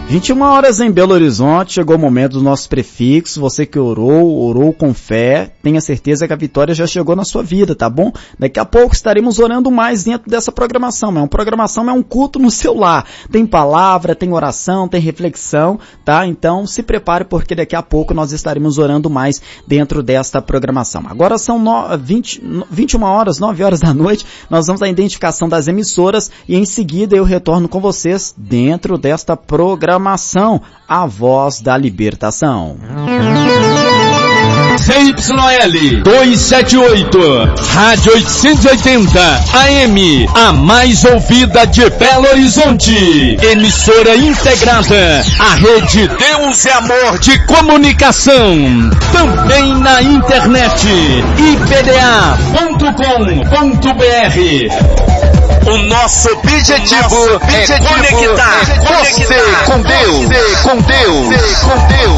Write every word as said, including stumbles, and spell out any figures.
vinte e uma horas em Belo Horizonte, chegou o momento do nosso prefixo. Você que orou, orou com fé, tenha certeza que a vitória já chegou na sua vida, tá bom? Daqui a pouco estaremos orando mais dentro dessa programação. É uma programação, é um culto no seu lar. Tem palavra, tem oração, tem reflexão, tá? Então se prepare, porque daqui a pouco nós estaremos orando mais dentro desta programação. Agora são no, vinte, vinte e uma horas, nove horas da noite, nós vamos à identificação das emissoras e em seguida eu retorno com vocês dentro desta programação. A Voz da Libertação. C Y L duzentos e setenta e oito, Rádio oitocentos e oitenta, A M, a mais ouvida de Belo Horizonte. Emissora integrada à rede Deus é Amor de Comunicação. Também na internet, i p d a ponto com ponto b r. O nosso objetivo, o nosso objetivo é, conectar, é conectar você com Deus, você com Deus, com Deus.